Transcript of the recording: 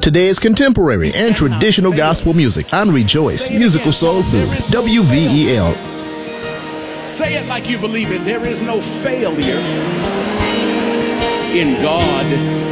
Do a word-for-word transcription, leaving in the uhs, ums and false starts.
Today's contemporary and traditional gospel music on Rejoice Musical Soul Food, W V E L. Say it like you believe it. There is no failure in God.